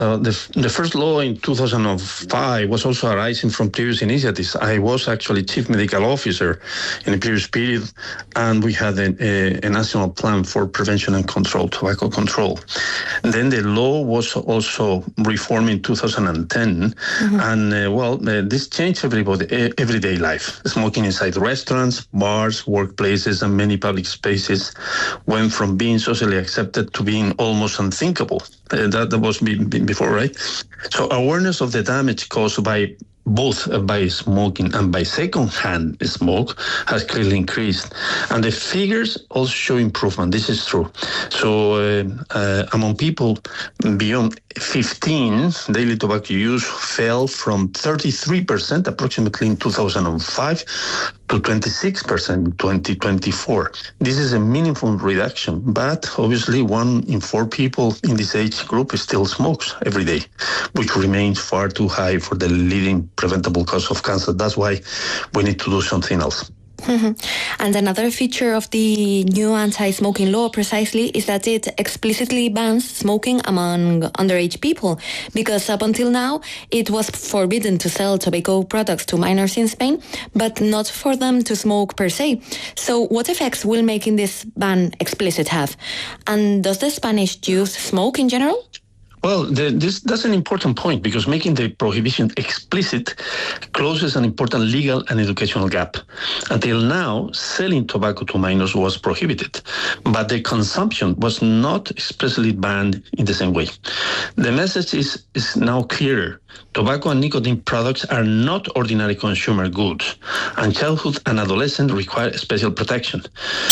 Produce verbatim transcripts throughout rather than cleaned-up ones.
Uh, the, the first law in two thousand five was also arising from previous initiatives. I was actually chief medical officer in the previous period, and we had a, a, a national plan for prevention and control, tobacco control. And then the law was also reformed in two thousand ten, mm-hmm. and uh, well, uh, this changed everybody, everyday life. Smoking inside restaurants, bars, workplaces, and many public spaces went from being socially accepted to being almost unthinkable. Uh, that, that was be, be before, right? So awareness of the damage caused by both by smoking and by second-hand smoke has clearly increased. And the figures also show improvement. This is true. So uh, uh, among people beyond fifteen, daily tobacco use fell from thirty-three percent approximately in two thousand five to twenty-six percent in twenty twenty-four. This is a meaningful reduction, but obviously one in four people in this age group still smokes every day, which remains far too high for the leading preventable cause of cancer. That's why we need to do something else. Mm-hmm. And another feature of the new anti-smoking law precisely is that it explicitly bans smoking among underage people, because up until now it was forbidden to sell tobacco products to minors in Spain, but not for them to smoke per se. So what effects will making this ban explicit have? And does the Spanish youth smoke in general? Well, the, this that's an important point, because making the prohibition explicit closes an important legal and educational gap. Until now, selling tobacco to minors was prohibited, but the consumption was not explicitly banned in the same way. The message is, is now clearer. Tobacco and nicotine products are not ordinary consumer goods, and childhood and adolescents require special protection.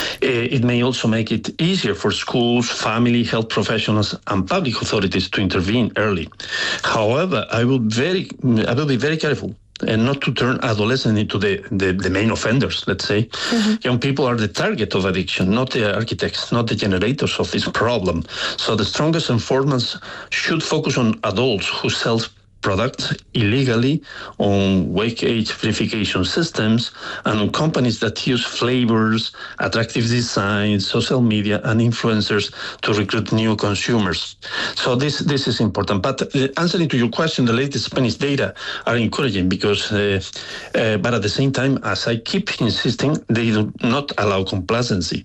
It may also make it easier for schools, family, health professionals, and public authorities to intervene early. However, I will very, I will be very careful and not to turn adolescents into the, the, the main offenders, let's say. Mm-hmm. Young people are the target of addiction, not the architects, not the generators of this problem. So the strongest enforcement should focus on adults who sell products illegally, on wake age verification systems, and on companies that use flavors, attractive designs, social media, and influencers to recruit new consumers. So this this is important. But uh, answering to your question, the latest Spanish data are encouraging, because, uh, uh, but at the same time, as I keep insisting, they do not allow complacency.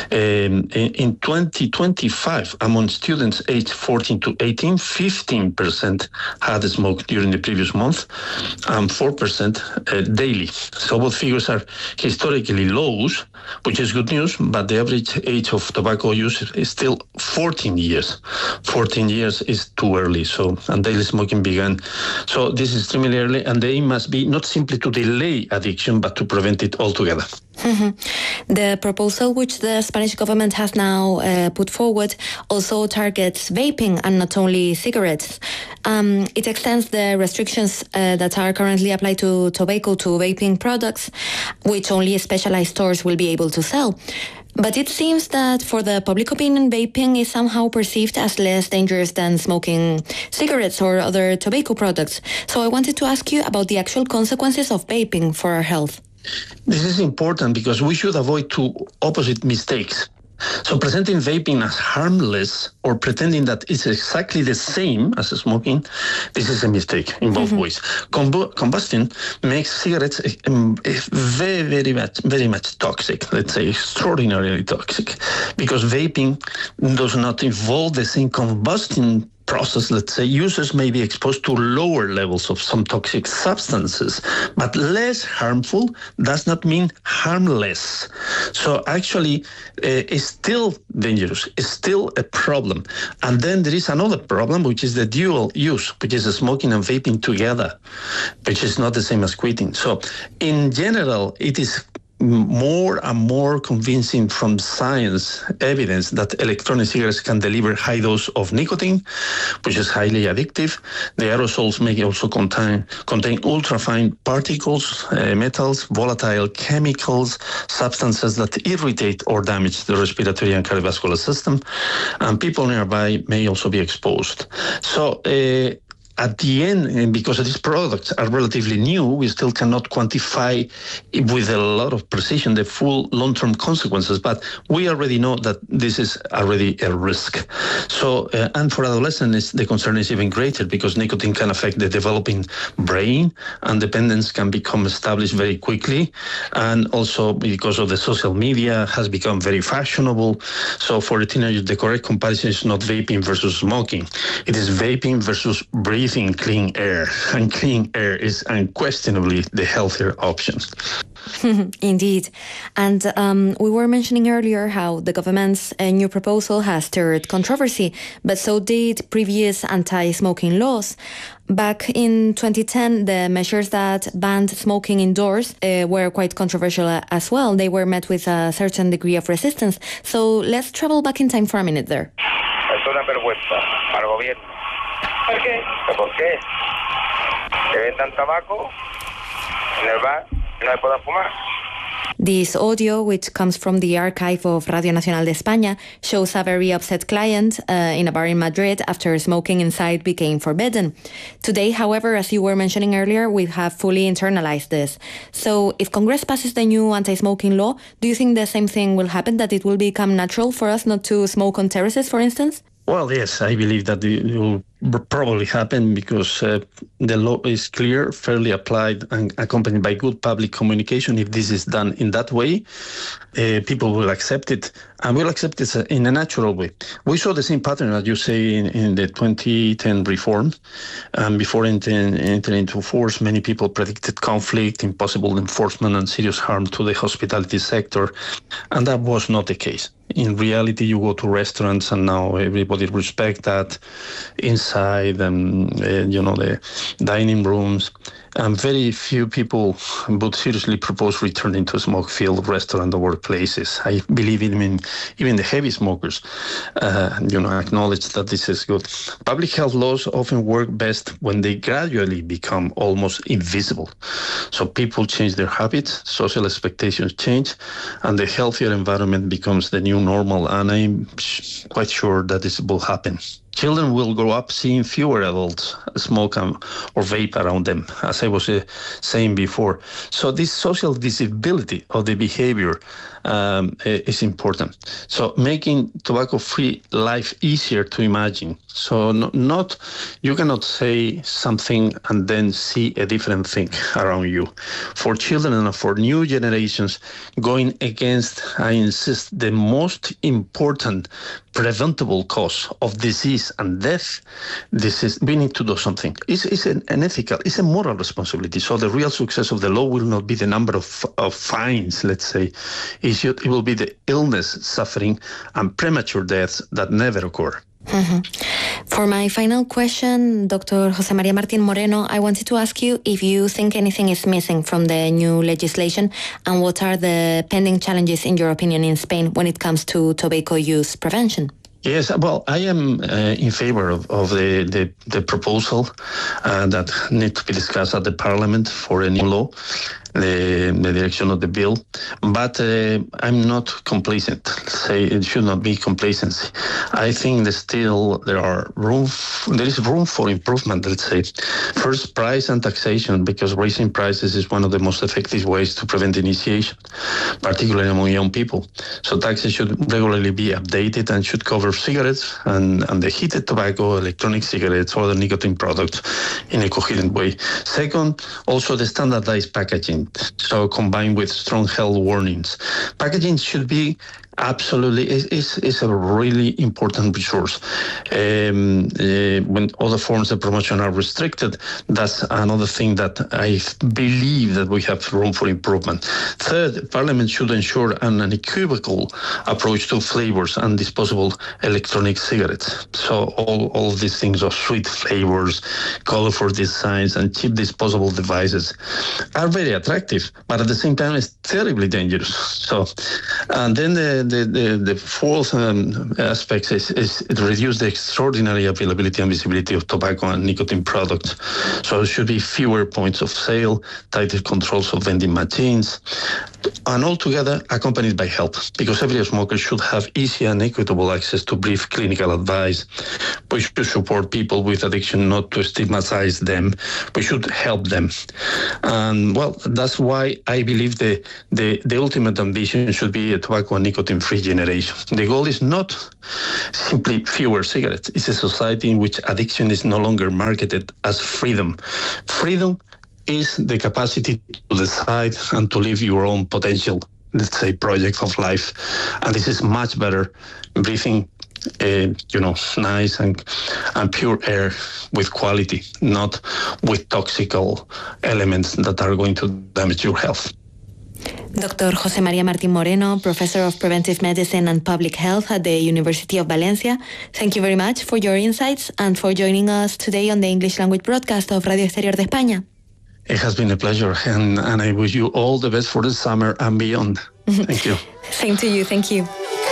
Um, in, in twenty twenty-five, among students aged fourteen to eighteen, fifteen percent had smoked during the previous month, and four percent uh, daily. So both figures are historically lows, which is good news, but the average age of tobacco use is still fourteen years. fourteen years is too early, so, and daily smoking began. So this is extremely early, and the aim must be not simply to delay addiction, but to prevent it altogether. Mm-hmm. The proposal which the Spanish government has now uh, put forward also targets vaping and not only cigarettes. Um, it extends the restrictions uh, that are currently applied to tobacco to vaping products, which only specialized stores will be able to sell. But it seems that for the public opinion, vaping is somehow perceived as less dangerous than smoking cigarettes or other tobacco products. So I wanted to ask you about the actual consequences of vaping for our health. This is important because we should avoid two opposite mistakes. So presenting vaping as harmless or pretending that it's exactly the same as smoking, this is a mistake in both mm-hmm. ways. Combu- combustion makes cigarettes um, very, very much, very much toxic, let's say extraordinarily toxic, because vaping does not involve the same combustion process. Let's say users may be exposed to lower levels of some toxic substances, but less harmful does not mean harmless. So actually, uh, it's still dangerous. It's still a problem. And then there is another problem, which is the dual use, which is smoking and vaping together, which is not the same as quitting. So in general, it is more and more convincing from science evidence that electronic cigarettes can deliver high dose of nicotine, which is highly addictive. The aerosols may also contain, contain ultrafine particles, uh, metals, volatile chemicals, substances that irritate or damage the respiratory and cardiovascular system, and people nearby may also be exposed. So, uh, at the end, and because these products are relatively new, we still cannot quantify with a lot of precision the full long-term consequences, but we already know that this is already a risk. So, uh, and for adolescents, the concern is even greater because nicotine can affect the developing brain, and dependence can become established very quickly. And also because of the social media has become very fashionable. So for the teenagers, the correct comparison is not vaping versus smoking. It is vaping versus breathing clean air. And clean air is unquestionably the healthier option. Indeed. And um, we were mentioning earlier how the government's uh, new proposal has stirred controversy, but so did previous anti-smoking laws. Back in twenty ten, the measures that banned smoking indoors uh, were quite controversial as well. They were met with a certain degree of resistance. So let's travel back in time for a minute there. Es una vergüenza para el gobierno. ¿Por qué? ¿Por qué? Que vendan tabaco en el bar y no se pueda fumar. This audio, which comes from the archive of Radio Nacional de España, shows a very upset client uh, in a bar in Madrid after smoking inside became forbidden. Today, however, as you were mentioning earlier, we have fully internalized this. So if Congress passes the new anti-smoking law, do you think the same thing will happen, that it will become natural for us not to smoke on terraces, for instance? Well, yes, I believe that it will probably happen because uh, the law is clear, fairly applied, and accompanied by good public communication. If this is done in that way, uh, people will accept it, and will accept it in a natural way. We saw the same pattern, as you say, in, in the twenty ten reform. Um, before entering, entering into force, many people predicted conflict, impossible enforcement, and serious harm to the hospitality sector, and that was not the case. In reality, you go to restaurants and now everybody respects that inside and, uh, you know, the dining rooms. And very few people would seriously propose returning to a smoke-filled restaurant or workplaces. I believe even, even the heavy smokers, uh, you know, acknowledge that this is good. Public health laws often work best when they gradually become almost invisible. So people change their habits, social expectations change, and the healthier environment becomes the new normal. And I'm quite sure that this will happen. Children will grow up seeing fewer adults smoke or vape around them, as I was uh, saying before. So this social visibility of the behavior um, is important. So making tobacco-free life easier to imagine. So no, not you cannot say something and then see a different thing around you. For children and for new generations, going against, I insist, the most important preventable cause of disease and death, this is we need to do something. It's, it's an, an ethical, it's a moral responsibility. So the real success of the law will not be the number of, of fines, let's say. It, should, it will be the illness, suffering, and premature deaths that never occur. Mm-hmm. For my final question, Doctor José María Martín Moreno, I wanted to ask you if you think anything is missing from the new legislation, and what are the pending challenges, in your opinion, in Spain when it comes to tobacco use prevention? Yes, well, I am uh, in favor of, of the, the, the proposal uh, that needs to be discussed at the Parliament for a new law, the, the direction of the bill. But uh, I'm not complacent. Say it should not be complacency. I think that still there are room. F- there is room for improvement. Let's say, first, price and taxation, because raising prices is one of the most effective ways to prevent initiation, particularly among young people. So taxes should regularly be updated and should cover cigarettes and, and the heated tobacco, electronic cigarettes, or other nicotine products in a coherent way. Second, also the standardized packaging, so combined with strong health warnings. Packaging should be absolutely is is is a really important resource. Um, uh, when other forms of promotion are restricted, that's another thing that I believe that we have room for improvement. Third, Parliament should ensure an unequivocal approach to flavors and disposable electronic cigarettes. So all, all of these things of sweet flavors, colorful designs, and cheap disposable devices are very attractive, but at the same time, it's terribly dangerous. So, and then the The, the, the fourth um, aspect is, is it reduces the extraordinary availability and visibility of tobacco and nicotine products. So there should be fewer points of sale, tighter controls of vending machines, and altogether accompanied by help, because every smoker should have easy and equitable access to brief clinical advice. We should support people with addiction, not to stigmatize them. We should help them. And well, that's why I believe the, the, the ultimate ambition should be a tobacco and nicotine-free generation. The goal is not simply fewer cigarettes. It's a society in which addiction is no longer marketed as freedom. Freedom is the capacity to decide and to live your own potential, let's say, project of life. And this is much better breathing, uh, you know, nice and, and pure air with quality, not with toxical elements that are going to damage your health. Doctor José María Martín Moreno, Professor of Preventive Medicine and Public Health at the University of Valencia, thank you very much for your insights and for joining us today on the English language broadcast of Radio Exterior de España. It has been a pleasure, and, and I wish you all the best for the summer and beyond. Thank you. Same to you. Thank you.